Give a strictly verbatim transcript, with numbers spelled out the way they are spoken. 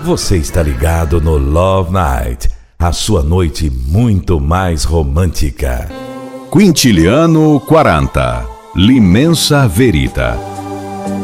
Você está ligado no Love Night, a sua noite muito mais romântica. Quintiliano quaranta, L'Immensa Verità.